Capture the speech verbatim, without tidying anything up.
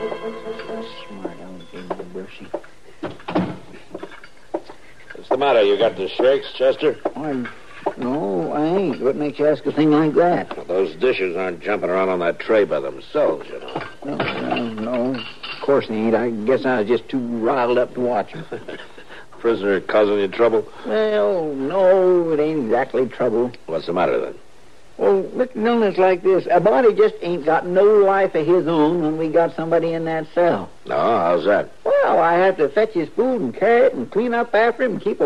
Smart aleck, Bercy. What's the matter? You got the shakes, Chester? I'm... No, I ain't. What makes you ask a thing like that? Well, those dishes aren't jumping around on that tray by themselves, you know. No, no, no. Of course they ain't. I guess I was just too riled up to watch them. Prisoner causing you trouble? Well, no, it ain't exactly trouble. What's the matter, then? Well, Mister Dillon, it's like this. A body just ain't got no life of his own when we got somebody in that cell. No, how's that? Well, I have to fetch his food and carry it and clean up after him and keep